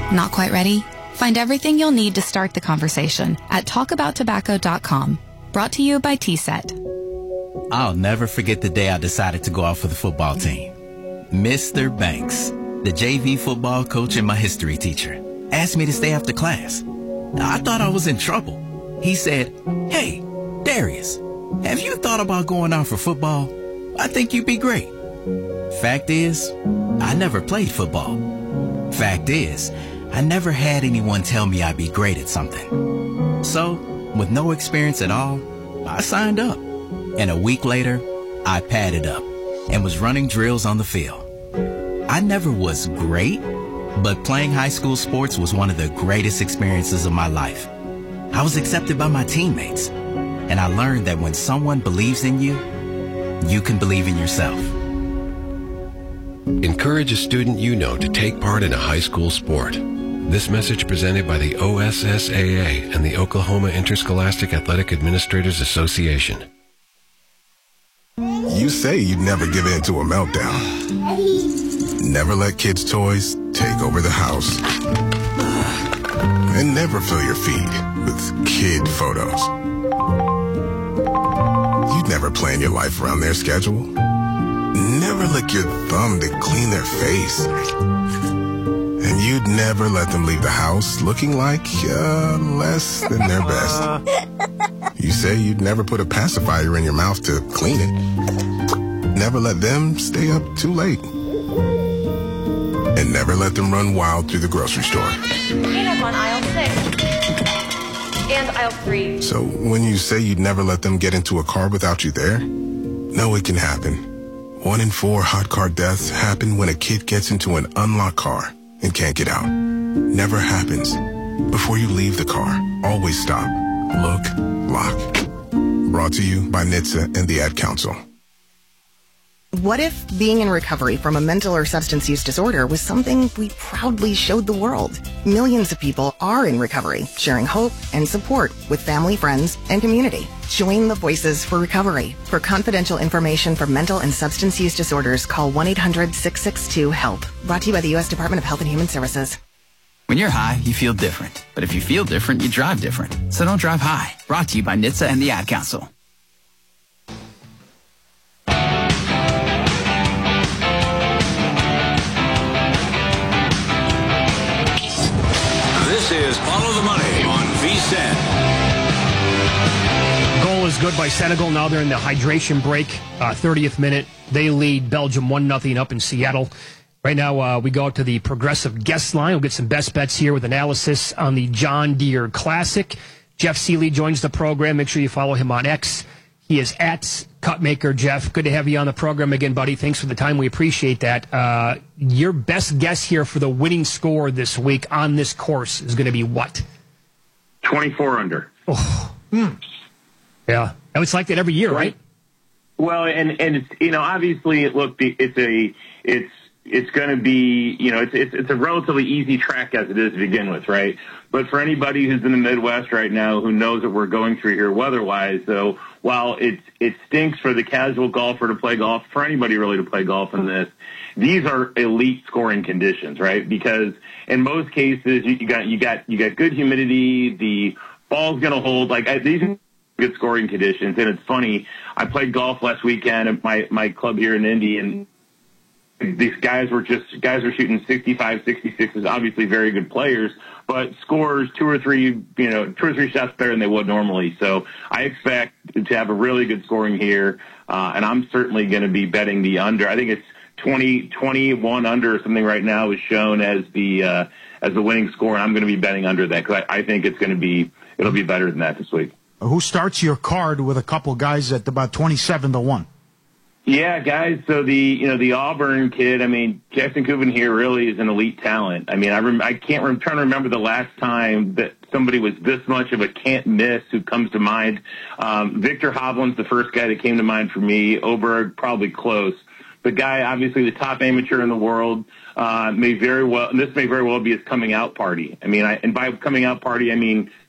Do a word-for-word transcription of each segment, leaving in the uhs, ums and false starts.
Not quite ready? Find everything you'll need to start the conversation at talk about tobacco dot com. Brought to you by T SET. I'll never forget the day I decided to go out for the football team. Mister Banks, the J V football coach and my history teacher, asked me to stay after class. I thought I was in trouble. He said, "Hey, Darius, have you thought about going out for football? I think you'd be great." Fact is, I never played football. Fact is, I never had anyone tell me I'd be great at something. So, with no experience at all, I signed up. And a week later, I padded up and was running drills on the field. I never was great, but playing high school sports was one of the greatest experiences of my life. I was accepted by my teammates, and I learned that when someone believes in you, you can believe in yourself. Encourage a student you know to take part in a high school sport. This message presented by the O S S A A and the Oklahoma Interscholastic Athletic Administrators Association. You say you'd never give in to a meltdown. Never let kids' toys take over the house. And never fill your feed with kid photos. You'd never plan your life around their schedule. Never lick your thumb to clean their face. And you'd never let them leave the house looking like uh, less than their best. You say you'd never put a pacifier in your mouth to clean it. Never let them stay up too late. And never let them run wild through the grocery store. Peanuts on aisle six. And aisle three. So when you say you'd never let them get into a car without you there, no, it can happen. One in four hot car deaths happen when a kid gets into an unlocked car and can't get out. Never happens. Before you leave the car, always stop, look, lock. Brought to you by N H T S A and the Ad Council. What if being in recovery from a mental or substance use disorder was something we proudly showed the world? Millions of people are in recovery, sharing hope and support with family, friends, and community. Join the Voices for Recovery. For confidential information for mental and substance use disorders, call one eight hundred six six two HELP. Brought to you by the U S Department of Health and Human Services. When you're high, you feel different. But if you feel different, you drive different. So don't drive high. Brought to you by N H T S A and the Ad Council. This is Follow the Money on V S E N. Goal is good by Senegal. Now they're in the hydration break. Uh, thirtieth minute. They lead Belgium one nothing up in Seattle. Right now, uh, we go out to the Progressive guest line. We'll get some best bets here with analysis on the John Deere Classic. Jeff Seeley joins the program. Make sure you follow him on X. He is at Cutmaker Jeff. Good to have you on the program again, buddy. Thanks for the time. We appreciate that. Uh, your best guess here for the winning score this week on this course is going to be what? twenty-four under. Oh, hmm. Yeah. It's like that every year, right? Well, and, and it's, you know, obviously, look, it's a, it's, it's going to be, you know, it's, it's it's a relatively easy track as it is to begin with, right? But for anybody who's in the Midwest right now who knows what we're going through here weather-wise, so while it it stinks for the casual golfer to play golf, for anybody really to play golf in this, these are elite scoring conditions, right? Because in most cases, you, you got you got you got good humidity, the ball's going to hold. Like I, these are good scoring conditions, and it's funny. I played golf last weekend at my my club here in Indy, and these guys were just guys were shooting sixty-five, sixty-sixes, obviously very good players, but scores two or three, you know, two or three shots better than they would normally. So I expect to have a really good scoring here, uh, and I'm certainly going to be betting the under. I think it's twenty, twenty-one under or something right now is shown as the uh, as the winning score, and I'm going to be betting under that because I, I think it's going to be it'll be better than that this week. Who starts your card with a couple guys at about twenty-seven to one? Yeah, guys. So the you know the Auburn kid. I mean, Jackson Kubin here really is an elite talent. I mean, I rem- I can't. I'm trying to remember the last time that somebody was this much of a can't miss. Who comes to mind? Um, Victor Hovland's the first guy that came to mind for me. Oberg probably close. The guy, obviously the top amateur in the world, uh, may very well. And this may very well be his coming out party. I mean, I, and by coming out party, I mean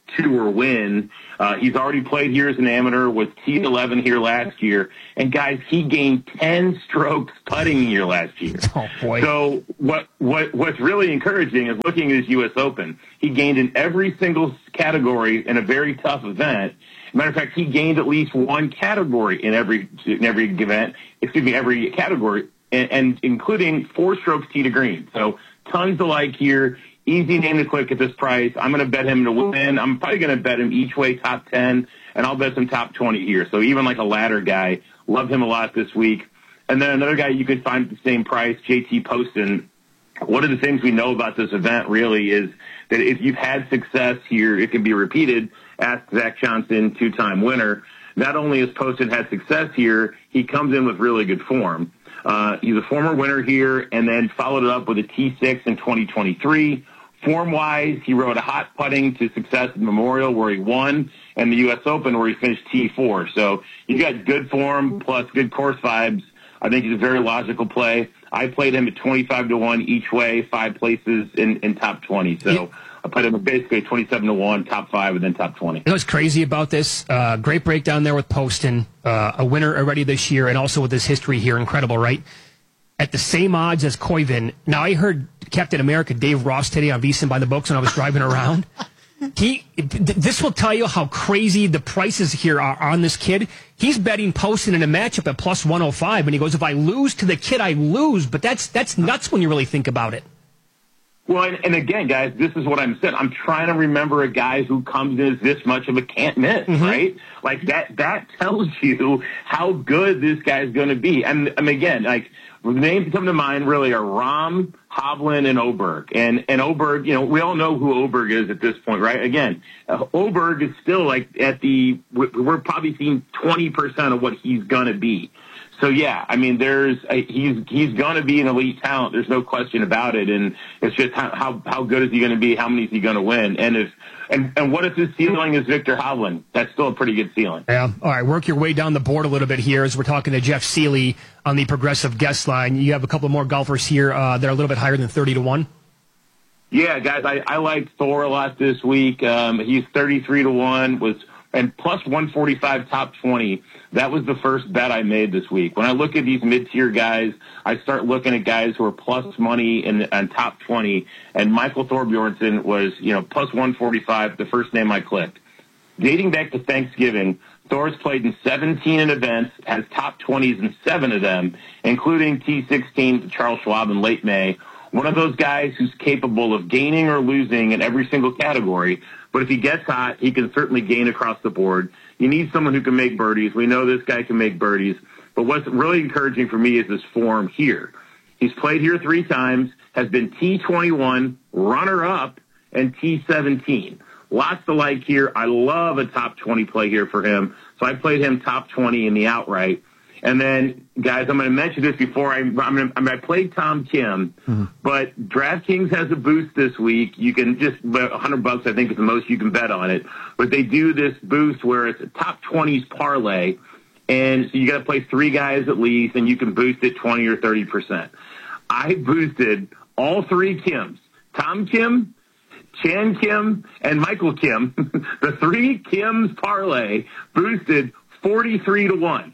tour win. Uh, he's already played here as an amateur, was T eleven here last year. And, guys, he gained ten strokes putting here last year. Oh, boy. So what, what what's really encouraging is looking at his U S Open. He gained in every single category in a very tough event. Matter of fact, he gained at least one category in every in every event, excuse me, every category, and, and including four strokes tee to green. So tons to like here. Easy name to click at this price. I'm going to bet him to win. I'm probably going to bet him each way top ten, and I'll bet some top twenty here. So even like a ladder guy, love him a lot this week. And then another guy you could find at the same price, J T Poston. One of the things we know about this event really is that if you've had success here, it can be repeated. Ask Zach Johnson, two-time winner. Not only has Poston had success here, he comes in with really good form. Uh, he's a former winner here and then followed it up with a T six in twenty twenty-three. Form-wise, he rode a hot putting to success at Memorial where he won and the U S Open where he finished T four. So you got good form plus good course vibes. I think he's a very logical play. I played him at twenty-five to one each way, five places in, in top twenty. So yeah. I put him at basically twenty-seven to one, top five, and then top twenty. You know what's crazy about this? Uh, great breakdown there with Poston, uh, a winner already this year, and also with his history here. Incredible, right? At the same odds as Koivin. Now, I heard Captain America Dave Ross today on VSiN by the Books when I was driving around. He, this will tell you how crazy the prices here are on this kid. He's betting Poston in a matchup at plus one oh five, and he goes, if I lose to the kid, I lose. But that's that's nuts when you really think about it. Well, and, and again, guys, this is what I'm saying. I'm trying to remember a guy who comes in as this much of a can't miss, mm-hmm. right? Like, that that tells you how good this guy's going to be. And, and again, like, the names that come to mind really are Rahm, Hovland, and Oberg. And, and Oberg, you know, we all know who Oberg is at this point, right? Again, uh, Oberg is still, like, at the, we're probably seeing twenty percent of what he's going to be. So, yeah, I mean, there's a, he's he's going to be an elite talent. There's no question about it. And it's just how how, how good is he going to be? How many is he going to win? And if and, and what if his ceiling is Victor Hovland? That's still a pretty good ceiling. Yeah. All right. Work your way down the board a little bit here as we're talking to Jeff Seeley on the Progressive Guest Line. You have a couple more golfers here uh, that are a little bit higher than thirty to one. Yeah, guys, I, I like Thor a lot this week. Um, he's thirty-three to one, was and plus one forty-five top twenty. That was the first bet I made this week. When I look at these mid-tier guys, I start looking at guys who are plus money in on top twenty, and Michael Thorbjornsen was, you know, plus one forty-five, the first name I clicked. Dating back to Thanksgiving, Thor's played in seventeen events, has top twenties in seven of them, including T sixteen to Charles Schwab in late May. One of those guys who's capable of gaining or losing in every single category, but if he gets hot, he can certainly gain across the board. You need someone who can make birdies. We know this guy can make birdies. But what's really encouraging for me is his form here. He's played here three times, has been T twenty-one, runner-up, and T seventeen. Lots to like here. I love a top twenty play here for him. So I played him top twenty in the outright. And then, guys, I'm going to mention this before I I'm gonna, I played Tom Kim, mm-hmm. but DraftKings has a boost this week. You can just one hundred bucks, I think, is the most you can bet on it. But they do this boost where it's a top twenties parlay, and so you got to play three guys at least, and you can boost it twenty or thirty percent. I boosted all three Kims: Tom Kim, Chan Kim, and Michael Kim. The three Kims parlay boosted forty-three to one.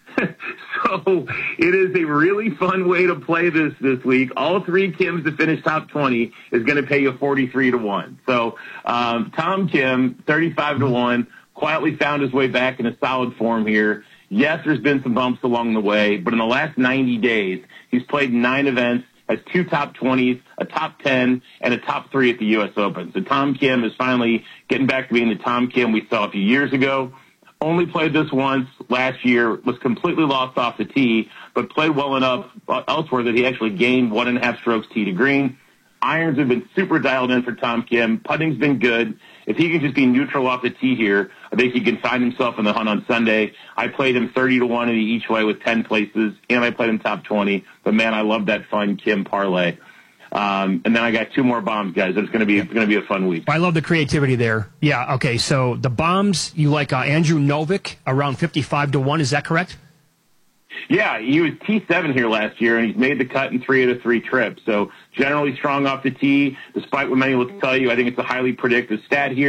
So it is a really fun way to play this this week. All three Kims to finish top twenty is going to pay you forty-three to one. So um, Tom Kim, thirty-five to one, quietly found his way back in a solid form here. Yes, there's been some bumps along the way, but in the last ninety days, he's played nine events, has two top twenties, a top ten, and a top three at the U S Open. So Tom Kim is finally getting back to being the Tom Kim we saw a few years ago. Only played this once last year, was completely lost off the tee, but played well enough elsewhere that he actually gained one and a half strokes tee to green. Irons have been super dialed in for Tom Kim. Putting's been good. If he can just be neutral off the tee here, I think he can find himself in the hunt on Sunday. I played him thirty to one in the each way with ten places, and I played him top twenty. But, man, I love that fun Kim parlay. Um, and then I got two more bombs, guys. It's going to be it's going to be a fun week. I love the creativity there. Yeah. Okay. So the bombs, you like uh, Andrew Novick around fifty-five to one. Is that correct? Yeah, he was T seven here last year, and he's made the cut in three out of three trips. So generally strong off the tee, despite what many will tell you. I think it's a highly predictive stat here.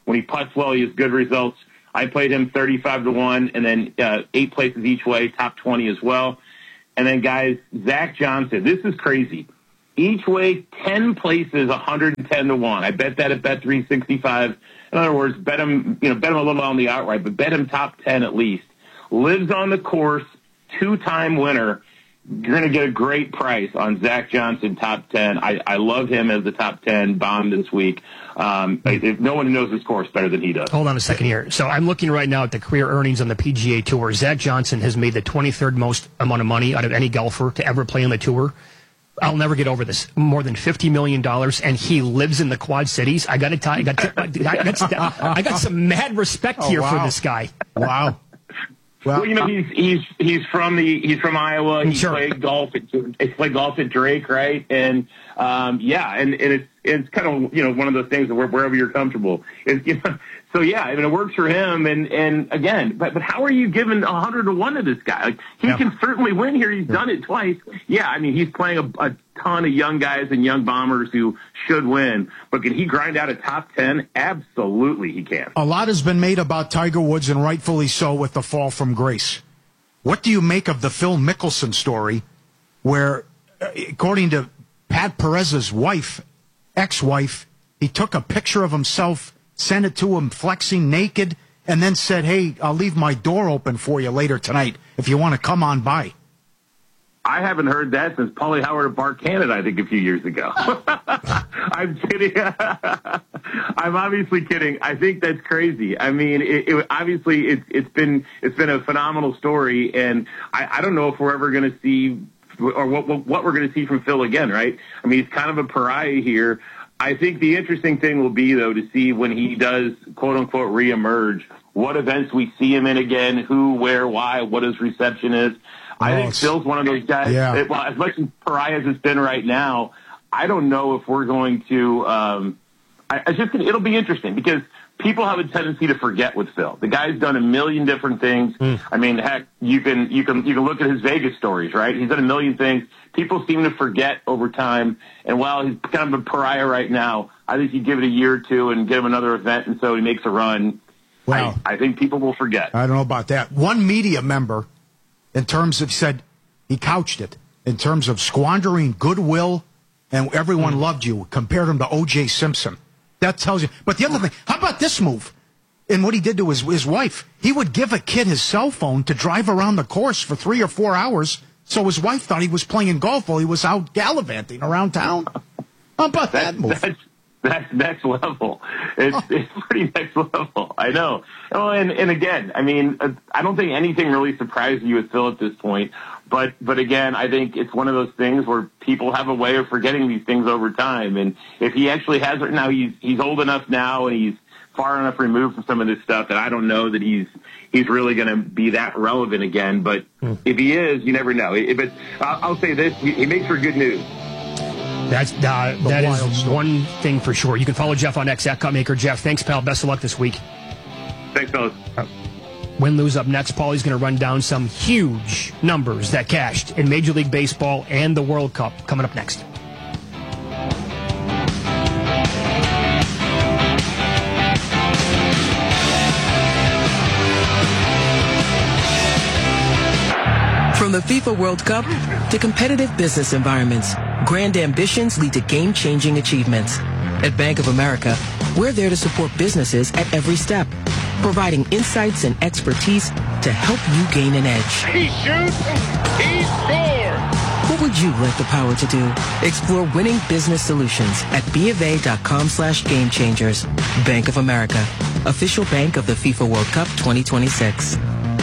When he putts well, he has good results. I played him thirty-five to one, and then uh, eight places each way, top twenty as well. And then, guys, Zach Johnson. This is crazy. Each way, ten places, one hundred ten to one. I bet that at Bet three sixty-five. In other words, bet him, you know, bet him a little on the outright, but bet him top ten at least. Lives on the course, two-time winner. You're going to get a great price on Zach Johnson, top ten. I, I love him as the top ten bomb this week. Um, if no one knows his course better than he does. Hold on a second here. So I'm looking right now at the career earnings on the P G A Tour. Zach Johnson has made the twenty-third most amount of money out of any golfer to ever play on the tour. I'll never get over this. More than fifty million dollars, and he lives in the Quad Cities. I got to tell you, I got, I got, I got some mad respect oh, here wow. for this guy. Wow. Well, well, you know, he's he's he's from the he's from Iowa. He sure. played golf. At, he played golf at Drake, right? And um, yeah, and, and it's it's kind of, you know, one of those things where wherever you're comfortable. It's, you know, so yeah, I mean, it works for him. And and again, but but how are you giving a hundred to one to this guy? Like, he yeah. can certainly win here. He's done it twice. Yeah, I mean, he's playing a, a ton of young guys and young bombers who should win. But can he grind out a top ten? Absolutely, he can. A lot has been made about Tiger Woods, and rightfully so, with the fall from grace. What do you make of the Phil Mickelson story, where, according to Pat Perez's wife, ex-wife, he took a picture of himself, sent it to him flexing naked, and then said, hey, I'll leave my door open for you later tonight if you want to come on by? I haven't heard that since Paulie Howard at Bar Canada, I think, a few years ago. I'm kidding. I'm obviously kidding. I think that's crazy. I mean, it, it, obviously, it's it's been it's been a phenomenal story, and I, I don't know if we're ever going to see, or what what we're going to see from Phil again, right? I mean, he's kind of a pariah here. I think the interesting thing will be, though, to see when he does, quote unquote, reemerge, what events we see him in again, who, where, why, what his reception is. I oh, think Phil's one of those guys. Yeah. It, well, as much as pariah as it's been right now, I don't know if we're going to. Um, I, I just it'll be interesting because people have a tendency to forget with Phil. The guy's done a million different things. Mm. I mean, heck, you can you can you can look at his Vegas stories, right? He's done a million things. People seem to forget over time. And while he's kind of a pariah right now, I think you give it a year or two and give him another event, and so he makes a run. Wow. I, I think people will forget. I don't know about that. One media member, in terms of, said, he couched it, in terms of squandering goodwill and everyone mm. loved you, compared him to O J Simpson. That tells you. But the other thing, how about this move? And what he did to his, his wife, he would give a kid his cell phone to drive around the course for three or four hours, so his wife thought he was playing golf while he was out gallivanting around town. How about that move? That's, that's next level. It's, oh. it's pretty next level. I know. Oh, and, and again, I mean, I don't think anything really surprised you with Phil at this point. But, but again, I think it's one of those things where people have a way of forgetting these things over time. And if he actually has it now, he's, he's old enough now and he's far enough removed from some of this stuff that I don't know that he's, he's really going to be that relevant again. But hmm. if he is, you never know. But I'll, I'll say this, he, he makes for good news. That's uh, that is story. One thing for sure. You can follow Jeff on X at Cutmaker Jeff. Thanks, pal. Best of luck this week. Thanks, fellas. Uh, win, lose up next. Paulie's going to run down some huge numbers that cashed in Major League Baseball and the World Cup coming up next. From the FIFA World Cup to competitive business environments, grand ambitions lead to game-changing achievements. At Bank of America, we're there to support businesses at every step, providing insights and expertise to help you gain an edge. He shoots, he scores! What would you like the power to do? Explore winning business solutions at BofA.com slash game changers. Bank of America, official bank of the FIFA World Cup twenty twenty-six.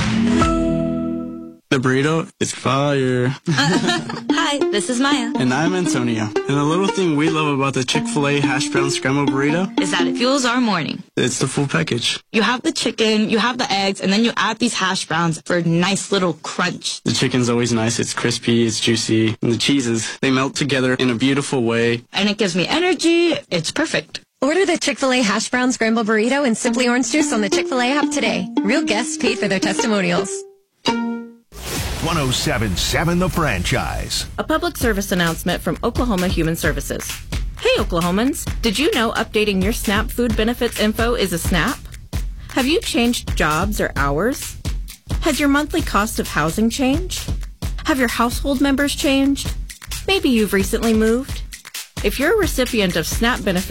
The burrito is fire. Hi, this is Maya. And I'm Antonio. And the little thing we love about the Chick-fil-A hash brown scrambled burrito is that it fuels our morning. It's the full package. You have the chicken, you have the eggs, and then you add these hash browns for a nice little crunch. The chicken's always nice. It's crispy, it's juicy. And the cheeses, they melt together in a beautiful way. And it gives me energy. It's perfect. Order the Chick-fil-A hash brown scrambled burrito and Simply Orange Juice on the Chick-fil-A app today. Real guests paid for their testimonials. one oh seven point seven The Franchise. A public service announcement from Oklahoma Human Services. Hey Oklahomans, did you know updating your SNAP food benefits info is a snap? Have you changed jobs or hours? Has your monthly cost of housing changed? Have your household members changed? Maybe you've recently moved. If you're a recipient of SNAP benefits